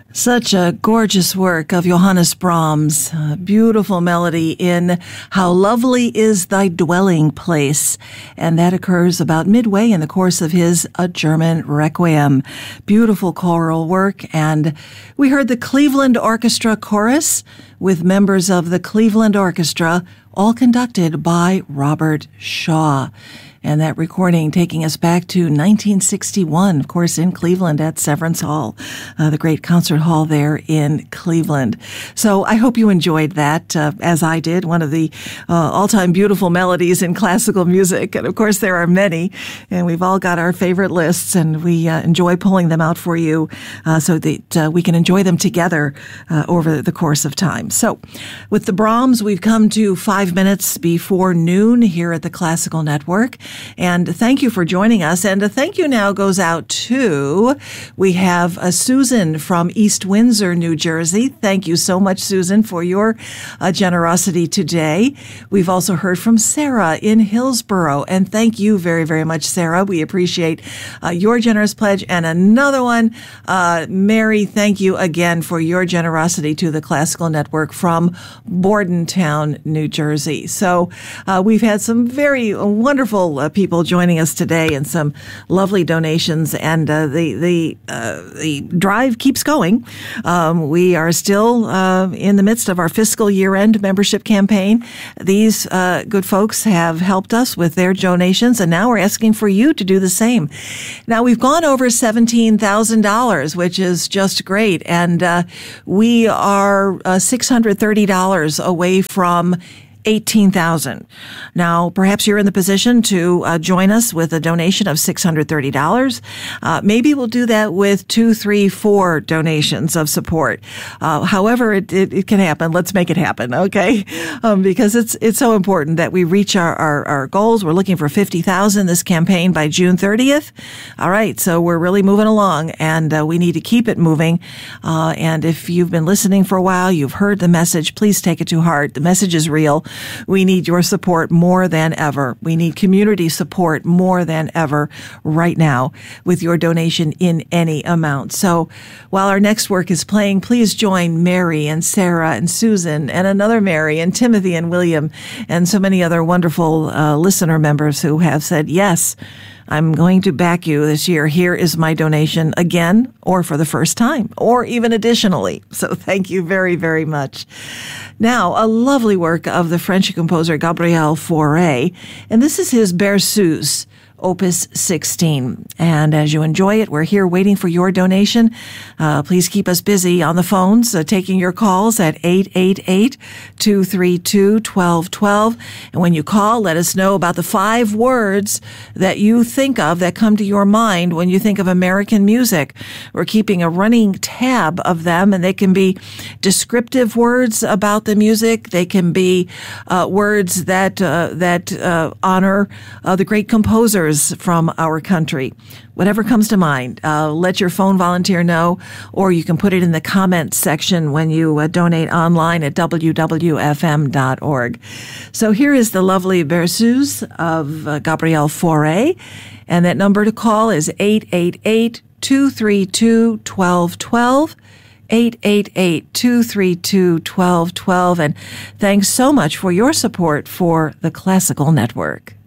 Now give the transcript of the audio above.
Such a gorgeous work of Johannes Brahms. A beautiful melody in How Lovely Is Thy Dwelling Place. And that occurs about midway in the course of his A German Requiem. Beautiful choral work. And we heard the Cleveland Orchestra Chorus with members of the Cleveland Orchestra, all conducted by Robert Shaw. And that recording taking us back to 1961, of course, in Cleveland at Severance Hall, the great concert hall there in Cleveland. So I hope you enjoyed that, as I did, one of the all-time beautiful melodies in classical music. And of course, there are many, and we've all got our favorite lists, and we enjoy pulling them out for you so that we can enjoy them together over the course of time. So with the Brahms, we've come to 5 minutes before noon here at the Classical Network. And thank you for joining us. And a thank you now goes out to, we have Susan from East Windsor, New Jersey. Thank you so much, Susan, for your generosity today. We've also heard from Sarah in Hillsborough. And thank you very, very much, Sarah. We appreciate your generous pledge. And another one, Mary, thank you again for your generosity to the Classical Network from Bordentown, New Jersey. So we've had some very wonderful people joining us today and some lovely donations, and the drive keeps going. We are still in the midst of our fiscal year-end membership campaign. These good folks have helped us with their donations, and now we're asking for you to do the same. Now, we've gone over $17,000, which is just great, and we are $630 away from $18,000. Now, perhaps you're in the position to join us with a donation of $630. Maybe we'll do that with 2, 3, 4 donations of support. However, it can happen. Let's make it happen, okay? Because it's so important that we reach our goals. We're looking for $50,000 this campaign by June 30th. All right, so we're really moving along, and we need to keep it moving. And if you've been listening for a while, you've heard the message, please take it to heart. The message is real. We need your support more than ever. We need community support more than ever right now with your donation in any amount. So while our next work is playing, please join Mary and Sarah and Susan and another Mary and Timothy and William and so many other wonderful listener members who have said, yes, I'm going to back you this year. Here is my donation again, or for the first time, or even additionally. So thank you very, very much. Now, a lovely work of the French composer Gabriel Fauré, and this is his Berceuse, Opus 16. And as you enjoy it, we're here waiting for your donation. Please keep us busy on the phones, taking your calls at 888-232-1212. And when you call, let us know about the 5 words that you think of that come to your mind when you think of American music. We're keeping a running tab of them, and they can be descriptive words about the music. They can be words that honor the great composers from our country. Whatever comes to mind, let your phone volunteer know, or you can put it in the comments section when you donate online at wwfm.org. So here is the lovely Berceuse of Gabriel Fauré, and that number to call is 888-232-1212. 888-232-1212. And thanks so much for your support for the Classical Network.